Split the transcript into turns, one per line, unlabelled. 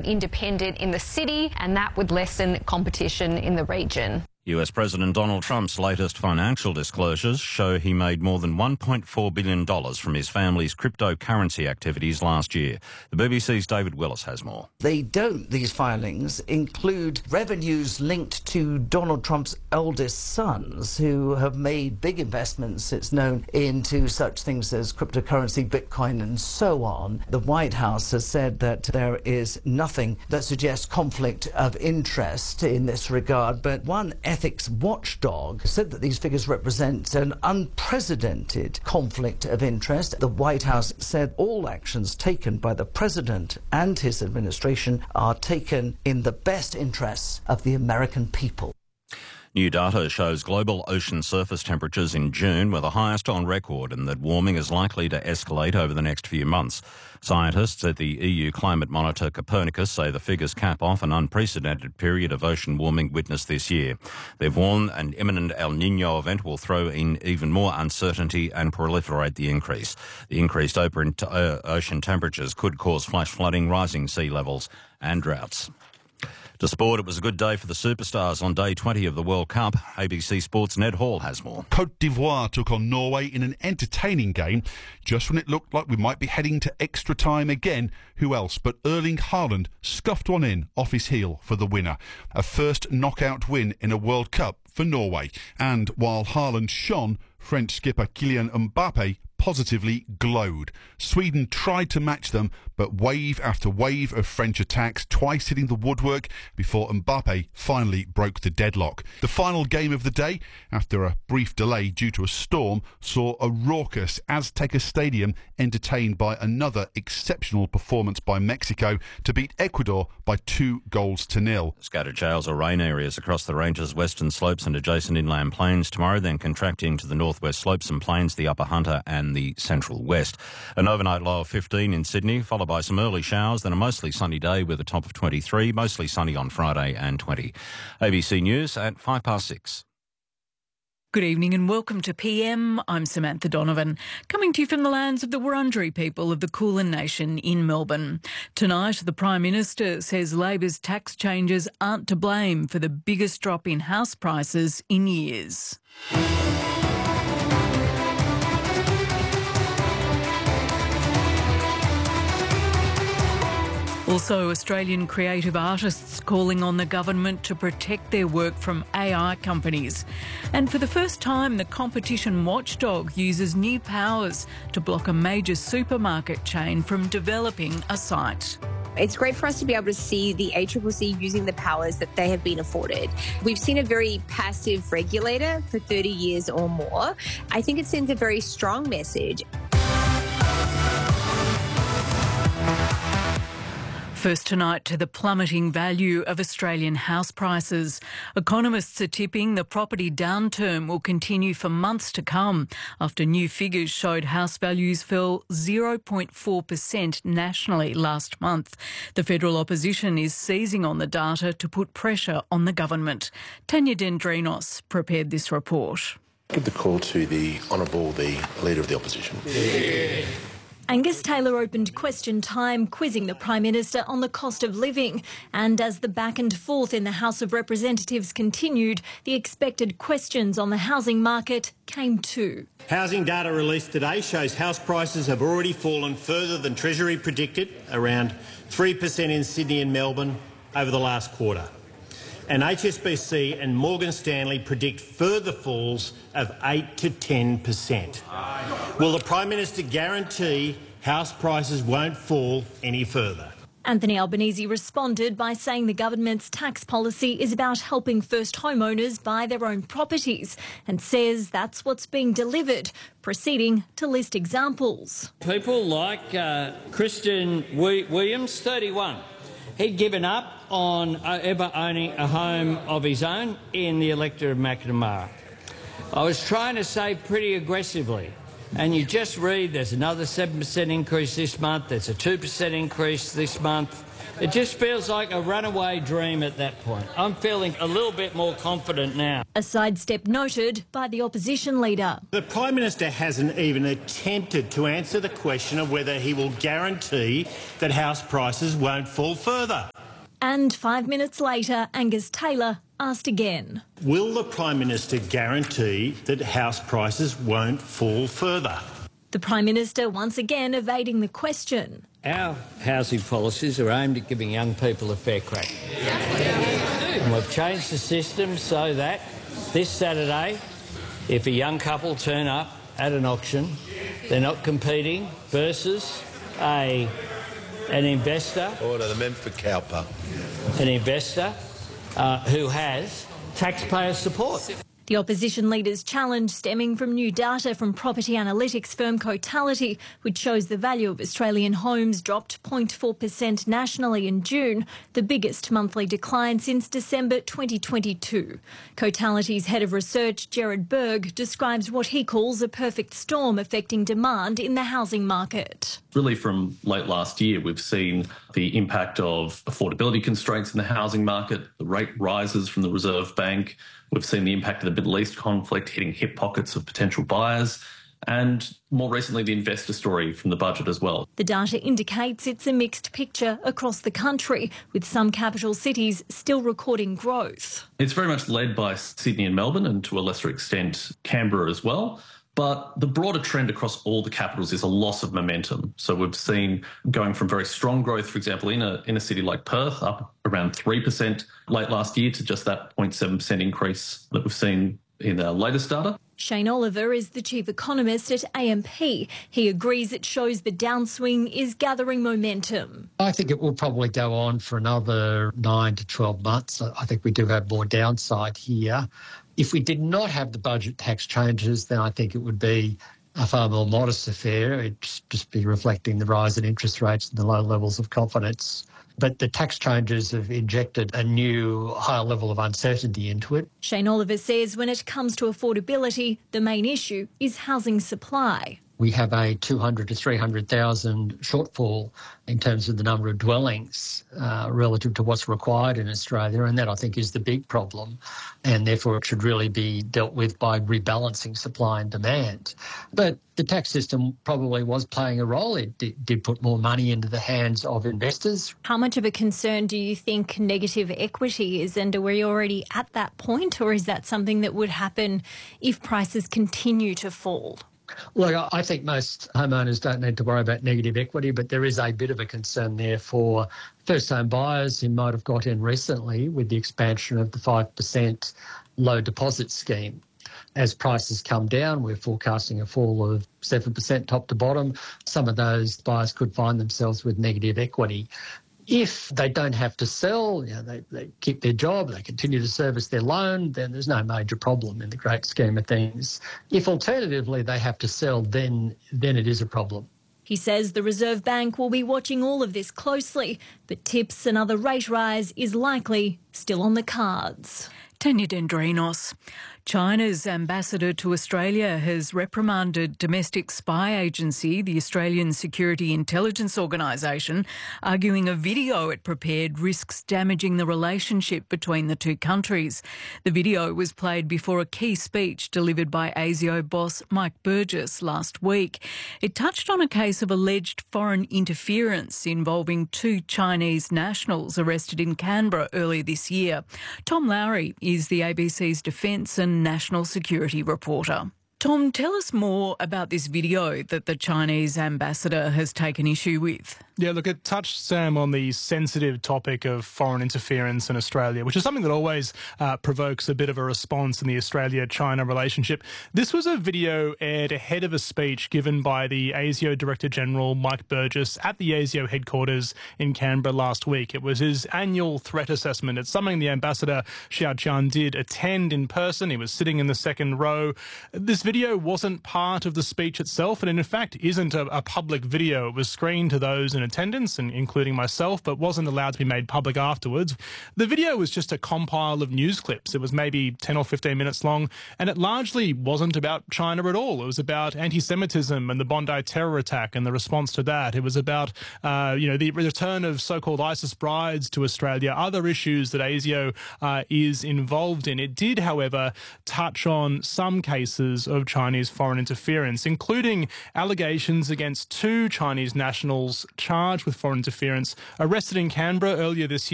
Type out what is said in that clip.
independent in the city, and that would lessen competition in the region.
US President Donald Trump's latest financial disclosures show he made more than $1.4 billion from his family's cryptocurrency activities last year. The BBC's David Willis has more.
They don't, these filings, include revenues linked to Donald Trump's eldest sons, who have made big investments, it's known, into such things as cryptocurrency, Bitcoin and so on. The White House has said that there is nothing that suggests conflict of interest in this regard, but one ethics watchdog said that these figures represent an unprecedented conflict of interest. The White House said all actions taken by the president and his administration are taken in the best interests of the American people.
New data shows global ocean surface temperatures in June were the highest on record, and that warming is likely to escalate over the next few months. Scientists at the EU climate monitor Copernicus say the figures cap off an unprecedented period of ocean warming witnessed this year. They've warned an imminent El Niño event will throw in even more uncertainty and proliferate the increase. The increased ocean temperatures could cause flash flooding, rising sea levels and droughts. To sport, it was a good day for the superstars on day 20 of the World Cup. ABC Sports' Ned Hall has more.
Côte d'Ivoire took on Norway in an entertaining game. Just when it looked like we might be heading to extra time again, who else but Erling Haaland scuffed one in off his heel for the winner. A first knockout win in a World Cup for Norway. And while Haaland shone, French skipper Kylian Mbappe positively glowed. Sweden tried to match them, but wave after wave of French attacks, twice hitting the woodwork before Mbappe finally broke the deadlock. The final game of the day, after a brief delay due to a storm, saw a raucous Azteca Stadium entertained by another exceptional performance by Mexico to beat Ecuador by 2-0.
Scattered showers or rain areas across the range's western slopes and adjacent inland plains tomorrow, then contracting to the northwest slopes and plains, the upper Hunter and the central west. An overnight low of 15 in Sydney, followed by some early showers, then a mostly sunny day with a top of 23, mostly sunny on Friday and 20. ABC News at 6:05.
Good evening and welcome to PM. I'm Samantha Donovan, coming to you from the lands of the Wurundjeri people of the Kulin Nation in Melbourne. Tonight, the Prime Minister says Labor's tax changes aren't to blame for the biggest drop in house prices in years. Also, Australian creative artists calling on the government to protect their work from AI companies. And for the first time, the competition watchdog uses new powers to block a major supermarket chain from developing a site.
It's great for us to be able to see the ACCC using the powers that they have been afforded. We've seen a very passive regulator for 30 years or more. I think it sends a very strong message.
First tonight to the plummeting value of Australian house prices. Economists are tipping the property downturn will continue for months to come after new figures showed house values fell 0.4% nationally last month. The federal opposition is seizing on the data to put pressure on the government. Tanya Dendrinos prepared this report.
Give the call to the Honourable, the Leader of the Opposition.
Yeah. Angus Taylor opened question time, quizzing the Prime Minister on the cost of living. And as the back and forth in the House of Representatives continued, the expected questions on the housing market came too.
Housing data released today shows house prices have already fallen further than Treasury predicted, around 3% in Sydney and Melbourne over the last quarter. And HSBC and Morgan Stanley predict further falls of 8 to 10%. Will the Prime Minister guarantee house prices won't fall any further?
Anthony Albanese responded by saying the government's tax policy is about helping first homeowners buy their own properties and says that's what's being delivered, proceeding to list examples.
People like Christian Williams, 31. He'd given up on ever owning a home of his own in the electorate of Macnamara. I was trying to save pretty aggressively, and you just read there's another 7% increase this month, there's a 2% increase this month. It just feels like a runaway dream at that point. I'm feeling a little bit more confident now.
A sidestep noted by the opposition leader.
The Prime Minister hasn't even attempted to answer the question of whether he will guarantee that house prices won't fall further.
And 5 minutes later, Angus Taylor asked again.
Will the Prime Minister guarantee that house prices won't fall further?
The Prime Minister once again evading the question.
Our housing policies are aimed at giving young people a fair crack. And we've changed the system so that this Saturday, if a young couple turn up at an auction, they're not competing versus an investor.
Order the member for Cowper.
An investor who has taxpayer support.
The opposition leader's challenge stemming from new data from property analytics firm Cotality, which shows the value of Australian homes dropped 0.4% nationally in June, the biggest monthly decline since December 2022. Cotality's head of research, Gerard Berg, describes what he calls a perfect storm affecting demand in the housing market.
Really from late last year, we've seen the impact of affordability constraints in the housing market, the rate rises from the Reserve Bank. We've seen the impact of the Middle East conflict hitting hip pockets of potential buyers, and more recently the investor story from the budget as well.
The data indicates it's a mixed picture across the country, with some capital cities still recording growth.
It's very much led by Sydney and Melbourne, and to a lesser extent Canberra as well. But the broader trend across all the capitals is a loss of momentum. So we've seen going from very strong growth, for example, in a city like Perth, up around 3% late last year, to just that 0.7% increase that we've seen in our latest data.
Shane Oliver is the chief economist at AMP. He agrees it shows the downswing is gathering momentum.
I think it will probably go on for another 9 to 12 months. I think we do have more downside here. If we did not have the budget tax changes, then I think it would be a far more modest affair. It'd just be reflecting the rise in interest rates and the low levels of confidence. But the tax changes have injected a new higher level of uncertainty into it.
Shane Oliver says when it comes to affordability, the main issue is housing supply.
We have a 200 to 300,000 shortfall in terms of the number of dwellings relative to what's required in Australia, and that I think is the big problem, and therefore it should really be dealt with by rebalancing supply and demand. But the tax system probably was playing a role. It did put more money into the hands of investors.
How much of a concern do you think negative equity is, and are we already at that point, or is that something that would happen if prices continue to fall?
Look, I think most homeowners don't need to worry about negative equity, but there is a bit of a concern there for first-home buyers who might have got in recently with the expansion of the 5% low deposit scheme. As prices come down, we're forecasting a fall of 7% top to bottom. Some of those buyers could find themselves with negative equity. If they don't have to sell, they keep their job, they continue to service their loan, then there's no major problem in the great scheme of things. If alternatively they have to sell, then it is a problem.
He says the Reserve Bank will be watching all of this closely, but tips another rate rise is likely still on the cards.
Tanya Dendrinos. China's ambassador to Australia has reprimanded domestic spy agency, the Australian Security Intelligence Organisation, arguing a video it prepared risks damaging the relationship between the two countries. The video was played before a key speech delivered by ASIO boss Mike Burgess last week. It touched on a case of alleged foreign interference involving 2 Chinese nationals arrested in Canberra earlier this year. Tom Lowry is the ABC's defence and national security reporter. Tom, tell us more about this video that the Chinese ambassador has taken issue with.
Yeah, look, it touched, Sam, on the sensitive topic of foreign interference in Australia, which is something that always provokes a bit of a response in the Australia-China relationship. This was a video aired ahead of a speech given by the ASIO Director-General Mike Burgess at the ASIO headquarters in Canberra last week. It was his annual threat assessment. It's something the ambassador, Xiao Qian, did attend in person. He was sitting in the second row. This video wasn't part of the speech itself, and in fact isn't a public video. It was screened to those in attendance, and including myself, but wasn't allowed to be made public afterwards. The video was just a compile of news clips. It was maybe 10 or 15 minutes long, and it largely wasn't about China at all. It was about anti-Semitism and the Bondi terror attack and the response to that. It was about, the return of so-called ISIS brides to Australia, other issues that ASIO is involved in. It did, however, touch on some cases of Chinese foreign interference, including allegations against 2 Chinese nationals charged with foreign interference arrested in Canberra earlier this year.